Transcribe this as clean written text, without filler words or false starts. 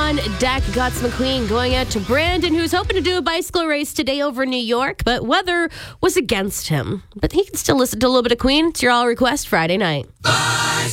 on deck, got some Queen going out to Brandon, who's hoping to do a bicycle race today over New York, but weather was against him. But he can still listen to a little bit of Queen. It's your all request Friday night.